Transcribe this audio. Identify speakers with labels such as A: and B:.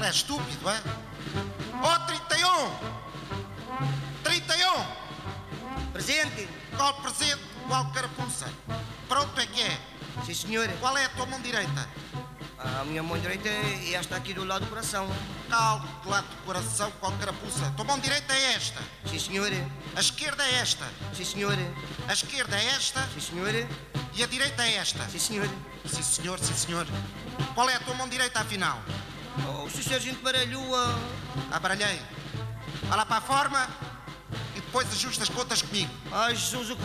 A: é estúpido, é? Oh, 31! 31!
B: Presente.
A: Qual presente? Qual carapuça? Pronto é que é.
B: Sim, senhor.
A: Qual é a tua mão direita?
B: A minha mão direita é esta aqui do lado do coração.
A: Caldo, do lado do coração, qual carapuça? A tua mão direita é esta.
B: Sim, senhor.
A: A esquerda é esta.
B: Sim, senhor.
A: A esquerda é esta.
B: Sim, senhor.
A: E a direita é esta.
B: Sim, senhor.
A: Sim, senhor, sim, senhor. Qual é a tua mão direita, afinal?
B: Oh, se o sargento baralhou
A: Abaralhei. Vai lá para a forma e depois ajusta as contas comigo.
B: Ai, Jesus, o que